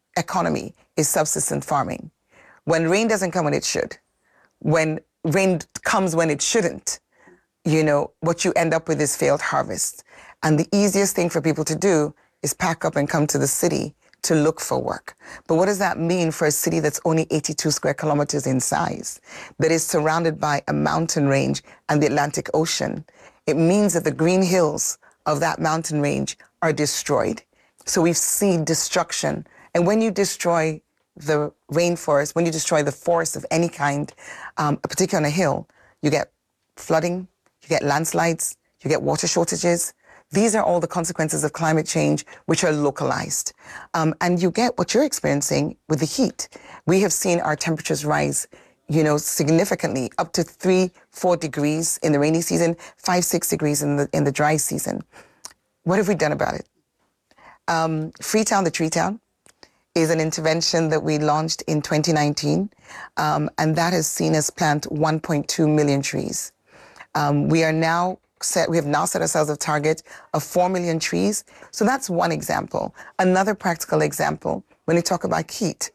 economy is subsistence farming. When rain doesn't come when it should, when rain comes when it shouldn't, you know, what you end up with is failed harvest. And the easiest thing for people to do is pack up and come to the city to look for work. But what does that mean for a city that's only 82 square kilometers in size, that is surrounded by a mountain range and the Atlantic Ocean? It means that the green hills of that mountain range are destroyed. So we've seen destruction. And when you destroy the rainforest, when you destroy the forest of any kind, particularly on a hill, you get flooding, you get landslides, you get water shortages. These are all the consequences of climate change, which are localized. And you get what you're experiencing with the heat. We have seen our temperatures rise, you know, significantly, up to 3-4 degrees in the rainy season, 5-6 degrees in the dry season. What have we done about it? Freetown, the Tree Town, is an intervention that we launched in 2019, and that has seen us plant 1.2 million trees. We have now set ourselves a target of 4 million trees. So that's one example. Another practical example, when we talk about heat,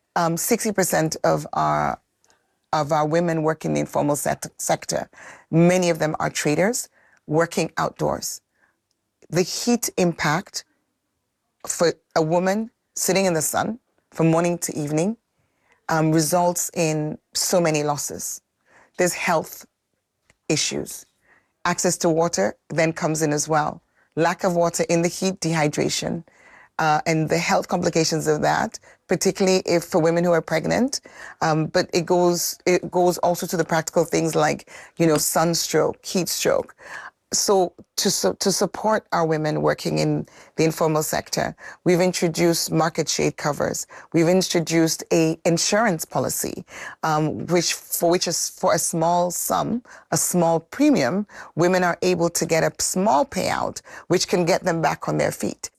60% of our women work in the informal sector. Many of them are traders working outdoors. The heat impact for a woman sitting in the sun from morning to evening results in so many losses. There's health issues. Access to water then comes in as well. Lack of water in the heat, dehydration, and the health complications of that, particularly if for women who are pregnant. But it goes also to the practical things like, you know, sunstroke, heat stroke. So to support our women working in the informal sector, we've introduced market shade covers. We've introduced a insurance policy, which is for a small sum, a small premium, women are able to get a small payout, which can get them back on their feet.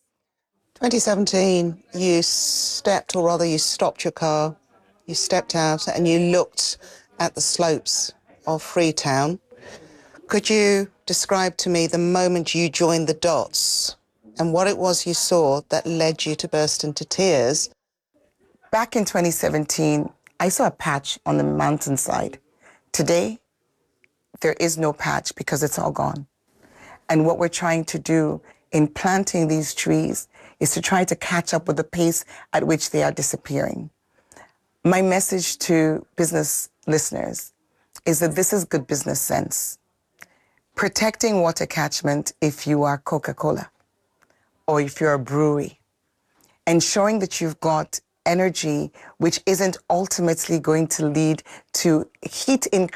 2017, you stopped your car, you stepped out and you looked at the slopes of Freetown. Could you describe to me the moment you joined the dots and what it was you saw that led you to burst into tears? Back in 2017, I saw a patch on the mountainside. Today, there is no patch because it's all gone. And what we're trying to do in planting these trees is to try to catch up with the pace at which they are disappearing. My message to business listeners is that this is good business sense. Protecting water catchment if you are Coca-Cola or if you're a brewery. Ensuring that you've got energy which isn't ultimately going to lead to heat increase